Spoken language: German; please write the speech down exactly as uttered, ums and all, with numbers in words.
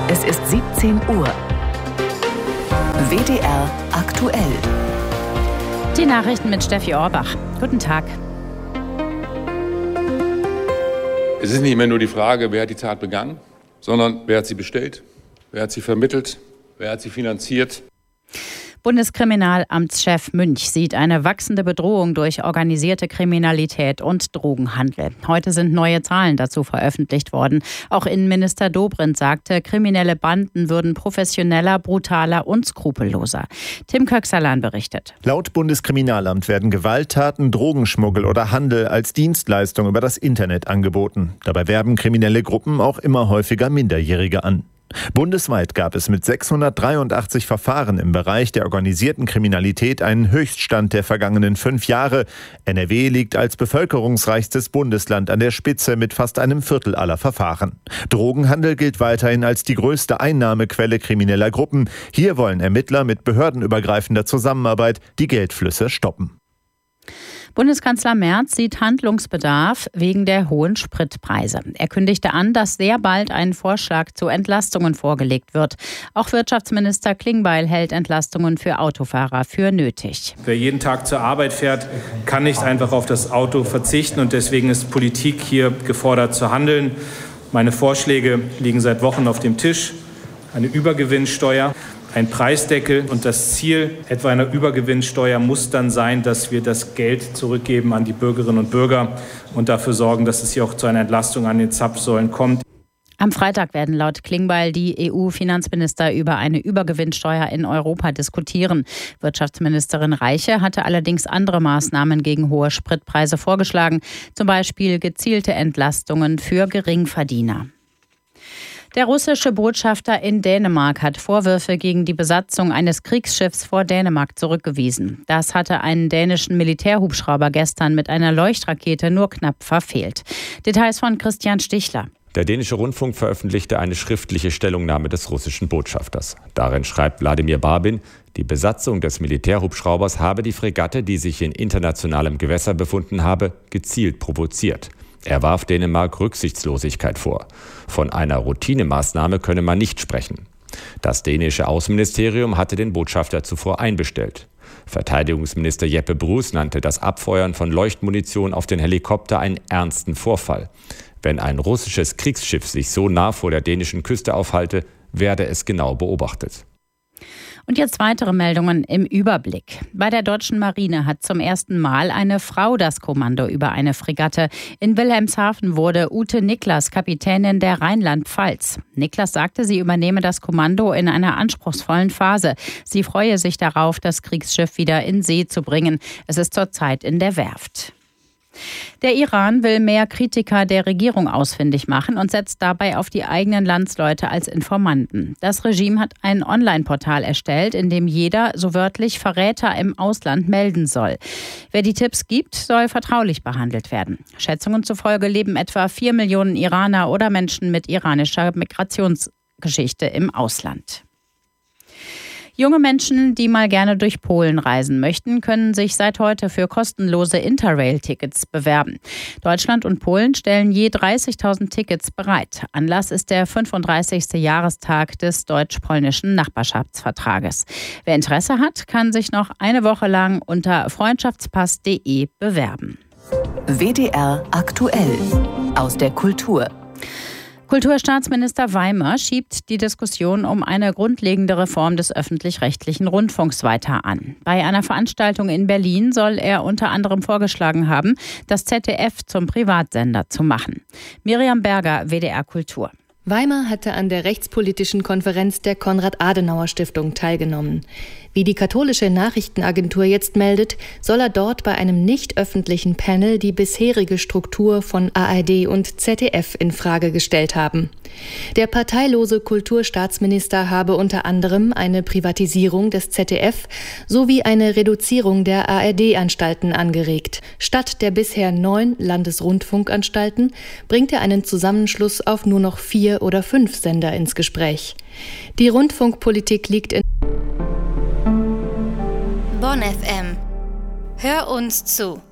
Es ist siebzehn Uhr. W D R aktuell. Die Nachrichten mit Steffi Orbach. Guten Tag. Es ist nicht mehr nur die Frage, wer hat die Tat begangen, sondern wer hat sie bestellt, wer hat sie vermittelt, wer hat sie finanziert. Bundeskriminalamtschef Münch sieht eine wachsende Bedrohung durch organisierte Kriminalität und Drogenhandel. Heute sind neue Zahlen dazu veröffentlicht worden. Auch Innenminister Dobrindt sagte, kriminelle Banden würden professioneller, brutaler und skrupelloser. Tim Köxerlein berichtet. Laut Bundeskriminalamt werden Gewalttaten, Drogenschmuggel oder Handel als Dienstleistung über das Internet angeboten. Dabei werben kriminelle Gruppen auch immer häufiger Minderjährige an. Bundesweit gab es mit sechshundertdreiundachtzig Verfahren im Bereich der organisierten Kriminalität einen Höchststand der vergangenen fünf Jahre. N R W liegt als bevölkerungsreichstes Bundesland an der Spitze mit fast einem Viertel aller Verfahren. Drogenhandel gilt weiterhin als die größte Einnahmequelle krimineller Gruppen. Hier wollen Ermittler mit behördenübergreifender Zusammenarbeit die Geldflüsse stoppen. Bundeskanzler Merz sieht Handlungsbedarf wegen der hohen Spritpreise. Er kündigte an, dass sehr bald ein Vorschlag zu Entlastungen vorgelegt wird. Auch Wirtschaftsminister Klingbeil hält Entlastungen für Autofahrer für nötig. Wer jeden Tag zur Arbeit fährt, kann nicht einfach auf das Auto verzichten. Und deswegen ist Politik hier gefordert zu handeln. Meine Vorschläge liegen seit Wochen auf dem Tisch. Eine Übergewinnsteuer, ein Preisdeckel und das Ziel etwa einer Übergewinnsteuer muss dann sein, dass wir das Geld zurückgeben an die Bürgerinnen und Bürger und dafür sorgen, dass es hier auch zu einer Entlastung an den Zapfsäulen kommt. Am Freitag werden laut Klingbeil die E U-Finanzminister über eine Übergewinnsteuer in Europa diskutieren. Wirtschaftsministerin Reiche hatte allerdings andere Maßnahmen gegen hohe Spritpreise vorgeschlagen, zum Beispiel gezielte Entlastungen für Geringverdiener. Der russische Botschafter in Dänemark hat Vorwürfe gegen die Besatzung eines Kriegsschiffs vor Dänemark zurückgewiesen. Das hatte einen dänischen Militärhubschrauber gestern mit einer Leuchtrakete nur knapp verfehlt. Details von Christian Stichler. Der dänische Rundfunk veröffentlichte eine schriftliche Stellungnahme des russischen Botschafters. Darin schreibt Wladimir Barbin, die Besatzung des Militärhubschraubers habe die Fregatte, die sich in internationalem Gewässer befunden habe, gezielt provoziert. Er warf Dänemark Rücksichtslosigkeit vor. Von einer Routinemaßnahme könne man nicht sprechen. Das dänische Außenministerium hatte den Botschafter zuvor einbestellt. Verteidigungsminister Jeppe Bruus nannte das Abfeuern von Leuchtmunition auf den Helikopter einen ernsten Vorfall. Wenn ein russisches Kriegsschiff sich so nah vor der dänischen Küste aufhalte, werde es genau beobachtet. Und jetzt weitere Meldungen im Überblick. Bei der deutschen Marine hat zum ersten Mal eine Frau das Kommando über eine Fregatte. In Wilhelmshaven wurde Ute Niklas Kapitänin der Rheinland-Pfalz. Niklas sagte, sie übernehme das Kommando in einer anspruchsvollen Phase. Sie freue sich darauf, das Kriegsschiff wieder in See zu bringen. Es ist zurzeit in der Werft. Der Iran will mehr Kritiker der Regierung ausfindig machen und setzt dabei auf die eigenen Landsleute als Informanten. Das Regime hat ein Online-Portal erstellt, in dem jeder, so wörtlich, Verräter im Ausland melden soll. Wer die Tipps gibt, soll vertraulich behandelt werden. Schätzungen zufolge leben etwa vier Millionen Iraner oder Menschen mit iranischer Migrationsgeschichte im Ausland. Junge Menschen, die mal gerne durch Polen reisen möchten, können sich seit heute für kostenlose Interrail-Tickets bewerben. Deutschland und Polen stellen je dreißigtausend Tickets bereit. Anlass ist der fünfunddreißigste Jahrestag des deutsch-polnischen Nachbarschaftsvertrages. Wer Interesse hat, kann sich noch eine Woche lang unter freundschaftspass punkt de bewerben. W D R aktuell aus der Kultur. Kulturstaatsminister Weimer schiebt die Diskussion um eine grundlegende Reform des öffentlich-rechtlichen Rundfunks weiter an. Bei einer Veranstaltung in Berlin soll er unter anderem vorgeschlagen haben, das Z D F zum Privatsender zu machen. Miriam Berger, W D R Kultur. Weimer hatte an der rechtspolitischen Konferenz der Konrad-Adenauer-Stiftung teilgenommen. Wie die katholische Nachrichtenagentur jetzt meldet, soll er dort bei einem nicht öffentlichen Panel die bisherige Struktur von A R D und Z D F in Frage gestellt haben. Der parteilose Kulturstaatsminister habe unter anderem eine Privatisierung des Z D F sowie eine Reduzierung der A R D-Anstalten angeregt. Statt der bisher neun Landesrundfunkanstalten bringt er einen Zusammenschluss auf nur noch vier oder fünf Sender ins Gespräch. Die Rundfunkpolitik liegt in Bonn F M. Hör uns zu.